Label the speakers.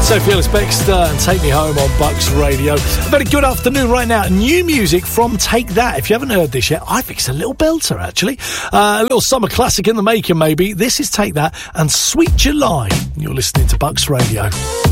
Speaker 1: Sophie Ellis-Bextor and Take Me Home on Bucks Radio. A very good afternoon right now. New music from Take That. If you haven't heard this yet, I think it's a little belter, actually. A little summer classic in the making, maybe. This is Take That and Sweet July. You're listening to Bucks Radio.